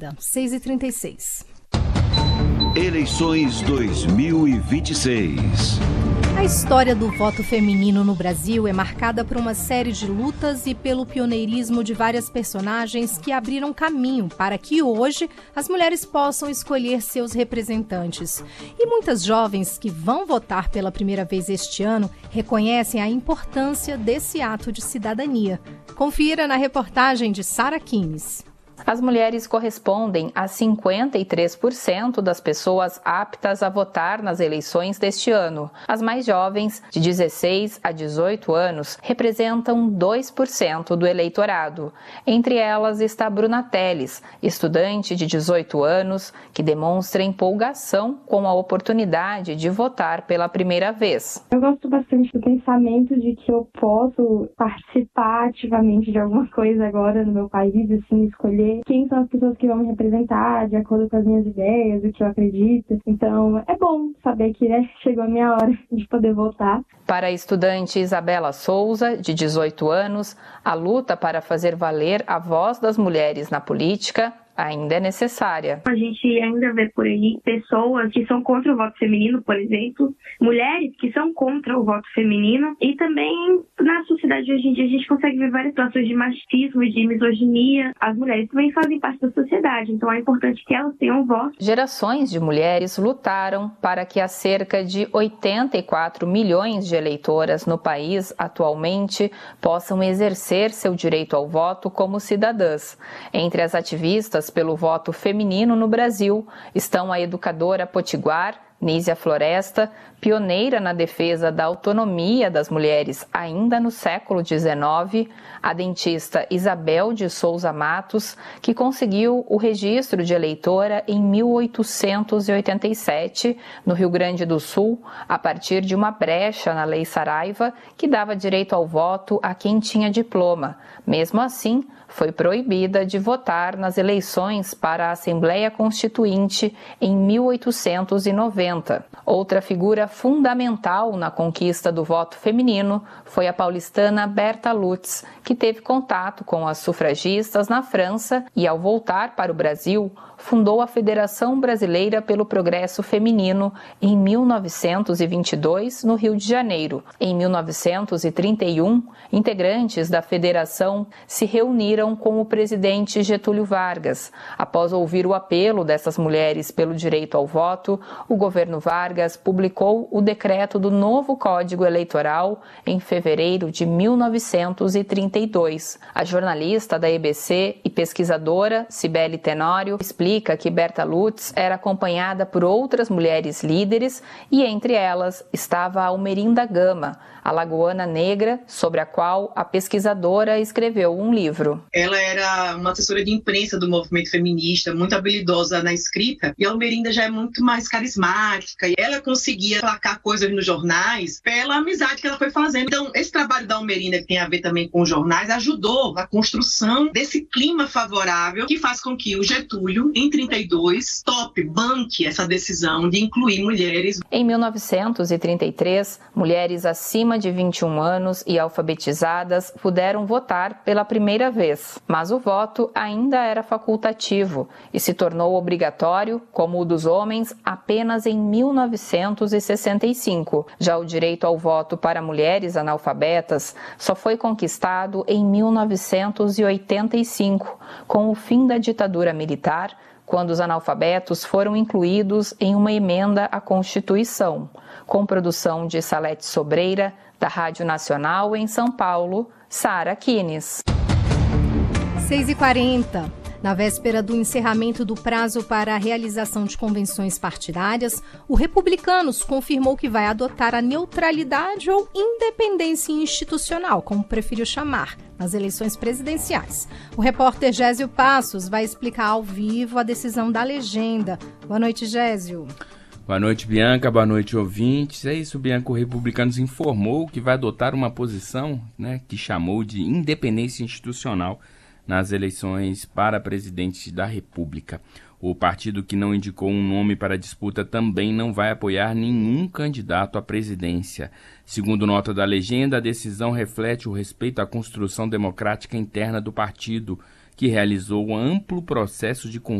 seguida, 6h36. Eleições 2026. A história do voto feminino no Brasil é marcada por uma série de lutas e pelo pioneirismo de várias personagens que abriram caminho para que hoje as mulheres possam escolher seus representantes. E muitas jovens que vão votar pela primeira vez este ano reconhecem a importância desse ato de cidadania. Confira na reportagem de Sara Kines. As mulheres correspondem a 53% das pessoas aptas a votar nas eleições deste ano. As mais jovens, de 16 a 18 anos, representam 2% do eleitorado. Entre elas está Bruna Teles, estudante de 18 anos, que demonstra empolgação com a oportunidade de votar pela primeira vez. Eu gosto bastante do pensamento de que eu posso participar ativamente de alguma coisa agora no meu país, assim, escolher quem são as pessoas que vão me representar, de acordo com as minhas ideias, o que eu acredito. Então, é bom saber que chegou a minha hora de poder votar. Para a estudante Isabela Souza, de 18 anos, a luta para fazer valer a voz das mulheres na política ainda é necessária. A gente ainda vê por aí pessoas que são contra o voto feminino, por exemplo, mulheres que são contra o voto feminino, e também na sociedade de hoje em dia a gente consegue ver várias situações de machismo, de misoginia. As mulheres também fazem parte da sociedade, então é importante que elas tenham voz. Gerações de mulheres lutaram para que as cerca de 84 milhões de eleitoras no país atualmente possam exercer seu direito ao voto como cidadãs. Entre as ativistas pelo voto feminino no Brasil estão a educadora potiguar Nízia Floresta, pioneira na defesa da autonomia das mulheres ainda no século XIX, a dentista Isabel de Souza Matos, que conseguiu o registro de eleitora em 1887, no Rio Grande do Sul, a partir de uma brecha na Lei Saraiva, que dava direito ao voto a quem tinha diploma. Mesmo assim, foi proibida de votar nas eleições para a Assembleia Constituinte em 1890. Outra figura fundamental na conquista do voto feminino foi a paulistana Berta Lutz, que teve contato com as sufragistas na França e, ao voltar para o Brasil, fundou a Federação Brasileira pelo Progresso Feminino em 1922, no Rio de Janeiro. Em 1931, integrantes da federação se reuniram com o presidente Getúlio Vargas. Após ouvir o apelo dessas mulheres pelo direito ao voto, o governo Vargas publicou o decreto do novo Código Eleitoral em fevereiro de 1932. A jornalista da EBC e pesquisadora Cibele Tenório explica que Berta Lutz era acompanhada por outras mulheres líderes e entre elas estava a Almerinda Gama, a lagoana negra, sobre a qual a pesquisadora escreveu um livro. Ela era uma assessora de imprensa do movimento feminista, muito habilidosa na escrita, e a Almerinda já é muito mais carismática, e ela conseguia placar coisas nos jornais pela amizade que ela foi fazendo. Então, esse trabalho da Almerinda, que tem a ver também com os jornais, ajudou a construção desse clima favorável que faz com que o Getúlio, em 32, banque essa decisão de incluir mulheres. Em 1933, mulheres acima de 21 anos e alfabetizadas puderam votar pela primeira vez, mas o voto ainda era facultativo e se tornou obrigatório, como o dos homens, apenas em 1965. Já o direito ao voto para mulheres analfabetas só foi conquistado em 1985, com o fim da ditadura militar, quando os analfabetos foram incluídos em uma emenda à Constituição, com produção de Salete Sobreira, da Rádio Nacional em São Paulo, Sara Kines. 6h40. Na véspera do encerramento do prazo para a realização de convenções partidárias, o Republicanos confirmou que vai adotar a neutralidade ou independência institucional, como preferiu chamar, nas eleições presidenciais. O repórter Gésio Passos vai explicar ao vivo a decisão da legenda. Boa noite, Gésio. Boa noite, Bianca. Boa noite, ouvintes. É isso, Bianca. O Republicanos informou que vai adotar uma posição, que chamou de independência institucional nas eleições para presidente da República. O partido, que não indicou um nome para a disputa, também não vai apoiar nenhum candidato à presidência. Segundo nota da legenda, a decisão reflete o respeito à construção democrática interna do partido, que realizou um amplo processo de